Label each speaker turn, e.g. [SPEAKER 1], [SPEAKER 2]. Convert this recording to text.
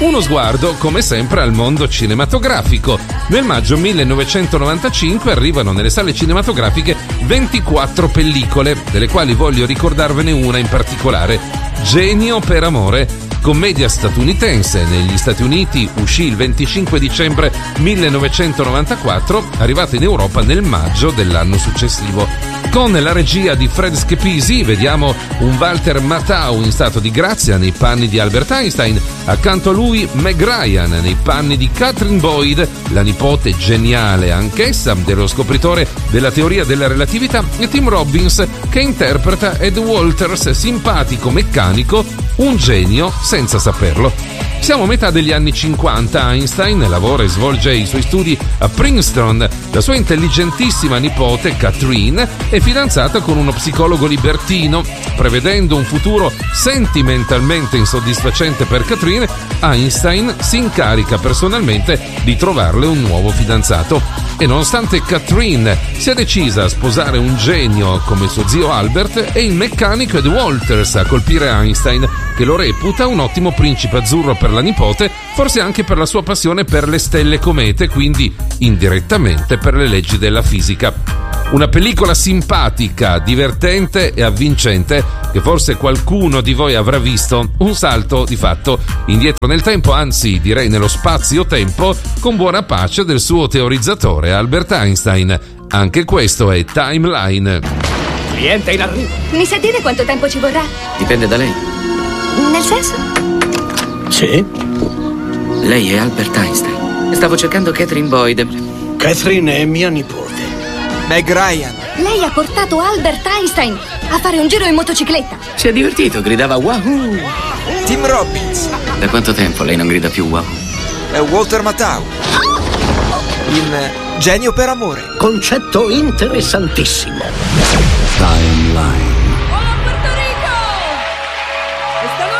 [SPEAKER 1] Uno sguardo, come sempre, al mondo cinematografico. Nel maggio 1995 arrivano nelle sale cinematografiche 24 pellicole, delle quali voglio ricordarvene una in particolare: Genio per amore, commedia statunitense. Negli Stati Uniti uscì il 25 dicembre 1994, arrivata in Europa nel maggio dell'anno successivo. Con la regia di Fred Schepisi vediamo un Walter Matthau in stato di grazia nei panni di Albert Einstein, accanto a lui Meg Ryan nei panni di Catherine Boyd, la nipote geniale anch'essa dello scopritore della teoria della relatività, e Tim Robbins che interpreta Ed Walters, simpatico meccanico, un genio senza saperlo. Siamo a metà degli anni 50, Einstein lavora e svolge i suoi studi a Princeton. La sua intelligentissima nipote, Catherine, è fidanzata con uno psicologo libertino. Prevedendo un futuro sentimentalmente insoddisfacente per Catherine, Einstein si incarica personalmente di trovarle un nuovo fidanzato. E nonostante Catherine sia decisa a sposare un genio come suo zio Albert, è il meccanico Ed Walters a colpire Einstein, che lo reputa un ottimo principe azzurro per la nipote, forse anche per la sua passione per le stelle comete, quindi indirettamente per le leggi della fisica. Una pellicola simpatica, divertente e avvincente che forse qualcuno di voi avrà visto, un salto di fatto indietro nel tempo, anzi direi nello spazio-tempo, con buona pace del suo teorizzatore Albert Einstein. Anche questo è Timeline.
[SPEAKER 2] Cliente in arrivo.
[SPEAKER 3] Mi sa dire quanto tempo ci vorrà?
[SPEAKER 4] Dipende da lei.
[SPEAKER 3] Nel senso?
[SPEAKER 2] Sì?
[SPEAKER 4] Lei è Albert Einstein. Stavo cercando Catherine Boyd.
[SPEAKER 2] Catherine è mia nipote.
[SPEAKER 5] Meg Ryan.
[SPEAKER 3] Lei ha portato Albert Einstein a fare un giro in motocicletta.
[SPEAKER 4] Si è divertito, gridava wahoo.
[SPEAKER 5] Tim Robbins.
[SPEAKER 4] Da quanto tempo lei non grida più wahoo?
[SPEAKER 5] È Walter Matthau. In Genio per amore.
[SPEAKER 2] Concetto interessantissimo.
[SPEAKER 6] Time